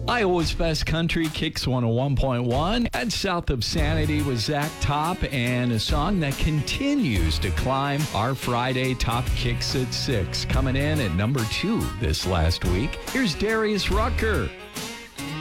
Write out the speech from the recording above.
Iowa's Best Country, Kicks 101.1. And South of Sanity with Zach Top, and a song that continues to climb our Friday Top Kicks at 6. Coming in at number 2 this last week, here's Darius Rucker.